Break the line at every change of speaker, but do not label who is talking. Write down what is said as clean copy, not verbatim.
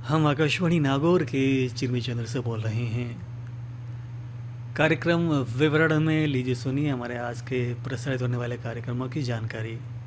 हम आकाशवाणी नागौर के चिरमी चंद्र से बोल रहे हैं। कार्यक्रम विवरण में लीजिए सुनिए हमारे आज के प्रसारित होने वाले कार्यक्रमों की जानकारी।